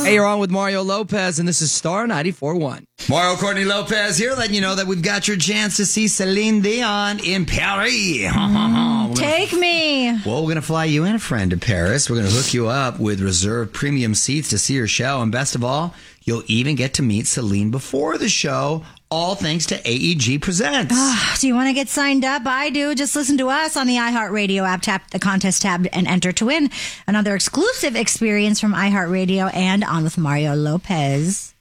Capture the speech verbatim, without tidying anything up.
Hey, you're on with Mario Lopez, and this is Star ninety-four point one. Mario Courtney Lopez here, letting you know that we've got your chance to see Celine Dion in Paris. Mm, take me. Well, we're going to fly you and a friend to Paris. We're going to hook you up with reserved premium seats to see her show. And best of all, you'll even get to meet Celine before the show, all thanks to A E G Presents. Oh, do you want to get signed up? I do. Just listen to us on the iHeartRadio app, tap the contest tab, and enter to win another exclusive experience from iHeartRadio and On with Mario Lopez.